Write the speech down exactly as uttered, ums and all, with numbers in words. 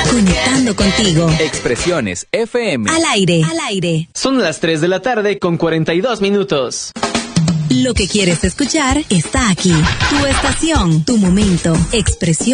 Conectando contigo. Expresiones F M. Al aire, al aire. Son las tres de la tarde con cuarenta y dos minutos. Lo que quieres escuchar está aquí. Tu estación, tu momento. Expresión.